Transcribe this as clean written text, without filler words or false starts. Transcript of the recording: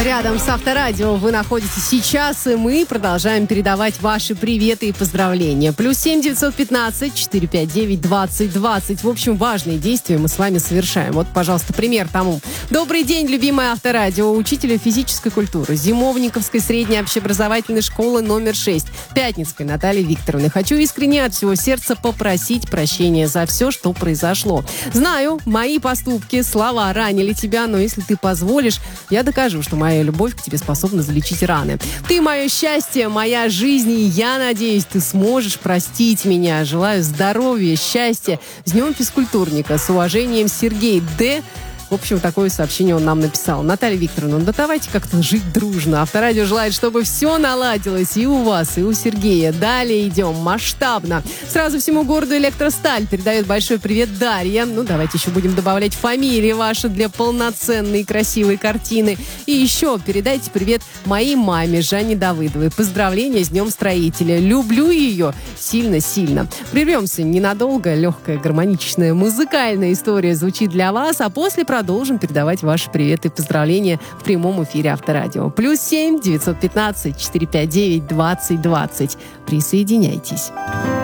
рядом с Авторадио вы находитесь сейчас, и мы продолжаем передавать ваши приветы и поздравления. +7 915 459 2020. В общем, важные действия мы с вами совершаем. Вот, пожалуйста, пример тому. Добрый день, любимое Авторадио, учителя физической культуры Зимовниковской средней общеобразовательной школы номер 6 Пятницкой Натальи Викторовны. Хочу искренне от всего сердца попросить прощения за все, что произошло. Знаю, мои поступки, слова ранили тебя, но если ты позволишь, я докажу, что моя любовь к тебе способна залечить раны. Ты мое счастье, моя жизнь, и я надеюсь, ты сможешь простить меня. Желаю здоровья, счастья. С днем физкультурника. С уважением, Сергей Д. В общем, такое сообщение он нам написал. Наталья Викторовна, ну да давайте как-то жить дружно. Авторадио желает, чтобы все наладилось и у вас, и у Сергея. Далее идем масштабно. Сразу всему городу Электросталь передает большой привет Дарья. Ну, давайте еще будем добавлять фамилии ваши для полноценной красивой картины. И еще передайте привет моей маме Жанне Давыдовой. Поздравления с Днем Строителя. Люблю ее сильно-сильно. Прервемся ненадолго. Легкая, гармоничная, музыкальная история звучит для вас, а после продолжим передавать ваши приветы и поздравления в прямом эфире Авторадио. +7 915 459 2020. Присоединяйтесь.